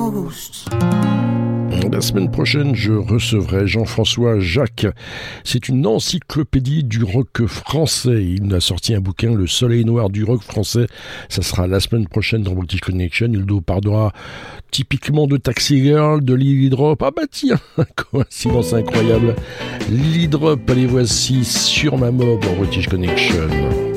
ghosts. La semaine prochaine, je recevrai Jean-François Jacques. C'est une encyclopédie du rock français. Il a sorti un bouquin, Le Soleil Noir du rock français. Ça sera la semaine prochaine dans British Connection. Il nous parlera typiquement de Taxi Girl, de Lily Drop. Ah bah tiens, coïncidence incroyable. Lily Drop, allez voici sur ma mob en British Connection.